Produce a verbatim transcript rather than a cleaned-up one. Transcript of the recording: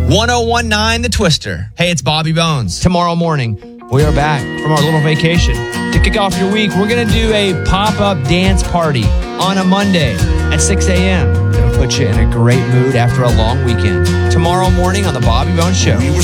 one oh one nine The Twister. Hey, it's Bobby Bones. Tomorrow morning, we are back from our little vacation. To kick off your week, we're going to do a pop-up dance party on a Monday at six a.m. It'll put you in a great mood after a long weekend. Tomorrow morning on The Bobby Bones Show. We were